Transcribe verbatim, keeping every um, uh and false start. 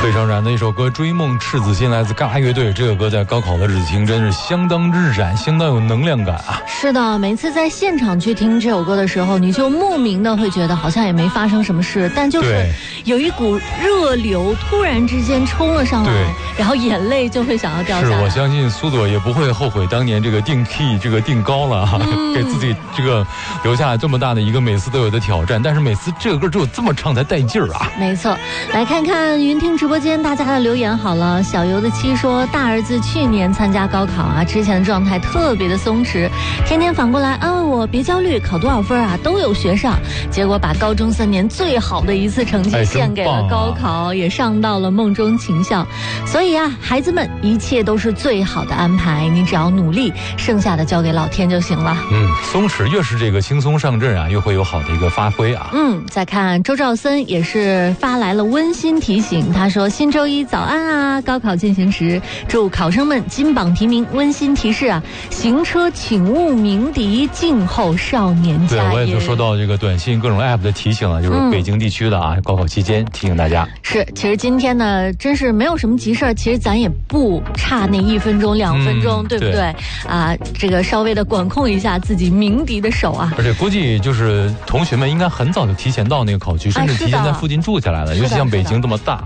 非常燃的一首歌《追梦赤子心》，来自嘎啦乐队。这个歌在高考的日子听真是相当之燃，相当有能量感啊！ 是的，每次在现场去听这首歌的时候，你就莫名的会觉得好像也没发生什么事，但就是有一股热流突然之间冲了上来，然后眼泪就会想要掉下来。 是，我相信苏朵也不会后悔当年这个定 key 这个定高了啊，嗯、给自己这个留下这么大的一个每次都有的挑战。但是每次这个歌只有这么唱才带劲儿啊！ 没错，来看看云听直播间大家的留言好了。小游的七说，大儿子去年参加高考啊，之前的状态特别的松弛，天天反过来安慰我别焦虑，考多少分啊都有学上，结果把高中三年最好的一次成绩献给了高考，哎啊、也上到了梦中情校。所以啊，孩子们，一切都是最好的安排，你只要努力，剩下的交给老天就行了。 嗯，松弛越是这个轻松上阵啊，越会有好的一个发挥啊。 嗯，再看周兆森也是发来了温馨提醒，他说新周一早安啊，高考进行时，祝考生们金榜题名。温馨提示啊，行车请勿鸣笛，静候少年家业。 对，我也就收到这个短信各种 app 的提醒了，就是北京地区的啊，嗯、高考期间提醒大家。 是，其实今天呢，真是没有什么急事儿，其实咱也不差那一分钟两分钟，嗯、对不对？对啊，这个稍微的管控一下自己鸣笛的手啊。 而且估计就是同学们应该很早就提前到那个考区，甚至提前在附近住下来了，尤其像北京这么大。